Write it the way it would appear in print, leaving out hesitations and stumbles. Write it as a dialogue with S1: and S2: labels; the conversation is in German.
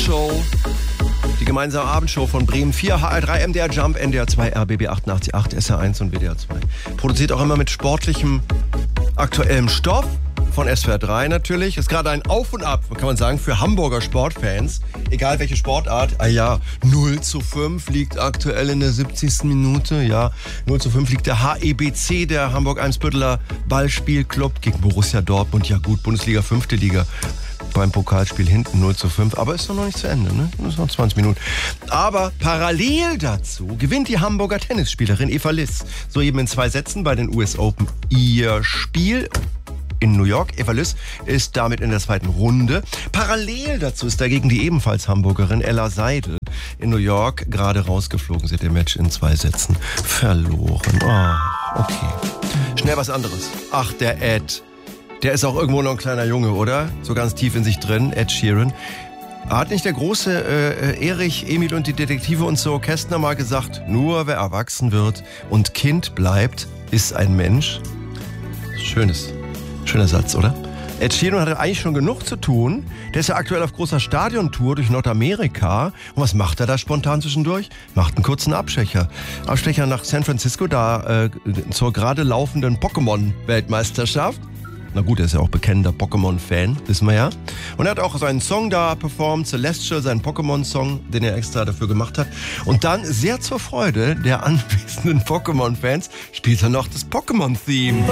S1: Abendshow. Die gemeinsame Abendshow von Bremen 4, HR3, MDR Jump, NDR 2, RBB 88.8, SR1 und WDR 2. Produziert auch immer mit sportlichem, aktuellem Stoff. Von SWR 3 natürlich. Ist gerade ein Auf und Ab, kann man sagen, für Hamburger Sportfans. Egal welche Sportart. 0:5 liegt aktuell in der 70. Minute. Ja, 0:5 liegt der HEBC, der Hamburg-Eimsbütteler Ballspielclub gegen Borussia Dortmund. Ja gut, Bundesliga, 5. Liga. Beim Pokalspiel hinten 0:5. Aber ist doch noch nicht zu Ende, ne? Das ist noch 20 Minuten. Aber parallel dazu gewinnt die Hamburger Tennisspielerin Eva Liss soeben in 2 Sätzen bei den US Open ihr Spiel in New York. Eva Liss ist damit in der 2. Runde. Parallel dazu ist dagegen die ebenfalls Hamburgerin Ella Seidel in New York gerade rausgeflogen. Sie hat ihr Match in 2 Sätzen verloren. Okay. Schnell was anderes. Ach, der Ed. Der ist auch irgendwo noch ein kleiner Junge, oder? So ganz tief in sich drin, Ed Sheeran. Hat nicht der große Erich, Emil und die Detektive und so Kästner mal gesagt, nur wer erwachsen wird und Kind bleibt, ist ein Mensch? Schöner Satz, oder? Ed Sheeran hatte eigentlich schon genug zu tun. Der ist ja aktuell auf großer Stadiontour durch Nordamerika. Und was macht er da spontan zwischendurch? Macht einen kurzen Abstecher. Abstecher nach San Francisco, da zur gerade laufenden Pokémon-Weltmeisterschaft. Na gut, er ist ja auch bekennender Pokémon-Fan, wissen wir ja. Und er hat auch seinen Song da performt, Celestial, seinen Pokémon-Song, den er extra dafür gemacht hat. Und dann, sehr zur Freude der anwesenden Pokémon-Fans, spielt er noch das Pokémon-Theme.